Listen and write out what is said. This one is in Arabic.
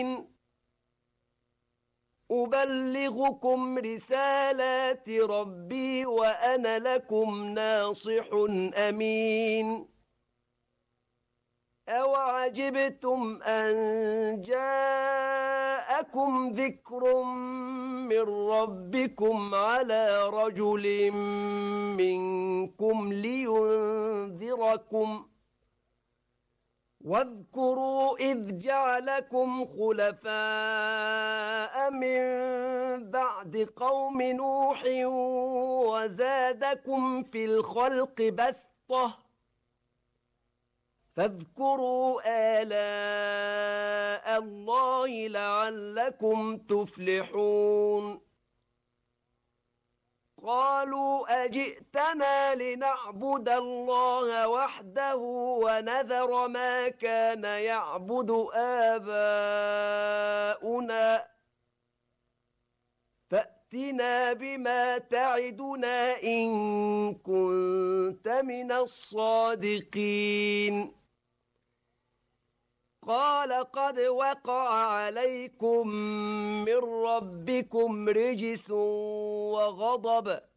أبلغكم رسالات ربي وأنا لكم ناصح أمين أوعجبتم أن جاءكم ذكر من ربكم على رجل منكم لينذركم واذكروا إذ جعلكم خلفاء من بعد قوم نوح وزادكم في الخلق بسطة فاذكروا آلاء الله لعلكم تفلحون قالوا أجئتنا لنعبد الله وحده ونذر ما كان يعبد آباؤنا فأتنا بما تعدنا إن كنت من الصادقين قال قد وقع عليكم من ربكم رجس وغضب